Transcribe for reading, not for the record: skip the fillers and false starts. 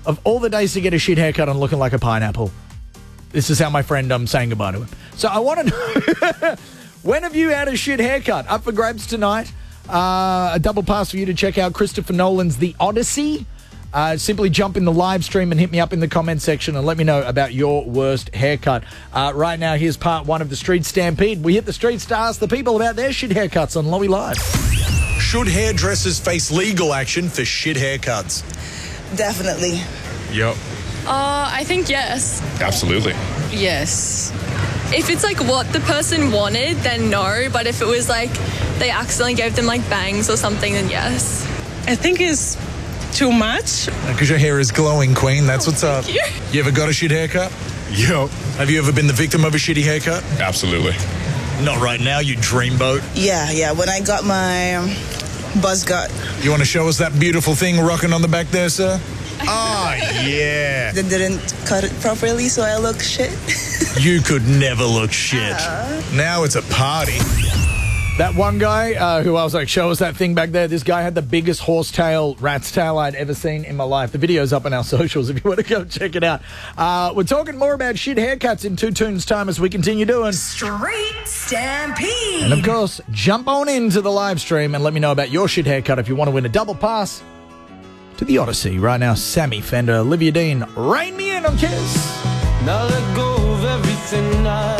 of all the days to get a shit haircut and looking like a pineapple, this is how my friend I'm saying goodbye to him. So I want to know, when have you had a shit haircut? Up for grabs tonight. A double pass for you to check out Christopher Nolan's The Odyssey. Simply jump in the live stream and hit me up in the comment section and let me know about your worst haircut. Right now, here's part one of the Street Stampede. We hit the streets to ask the people about their shit haircuts on Lowy Live. Should hairdressers face legal action for shit haircuts? Definitely. Yep. I think yes. Absolutely. Yes. If it's like what the person wanted, then no. But if it was like they accidentally gave them like bangs or something, then yes. I think it's too much. Because your hair is glowing, Queen. That's what's up. Thank you. You ever got a shit haircut? Yep. Have you ever been the victim of a shitty haircut? Absolutely. Not right now, you dreamboat. Yeah. When I got my buzz cut. You want to show us that beautiful thing rocking on the back there, sir? Oh, yeah. They didn't cut it properly, so I look shit. You could never look shit. Now it's a party. That one guy who I was like, show us that thing back there. This guy had the biggest horsetail, rat's tail I'd ever seen in my life. The video's up on our socials if you want to go check it out. We're talking more about shit haircuts in 2 tunes time as we continue doing Street Stampede. And of course, jump on into the live stream and let me know about your shit haircut if you want to win a double pass to the Odyssey. Right now, Sammy Fender, Olivia Dean, Rain Me In on Kiss. Now let go of everything I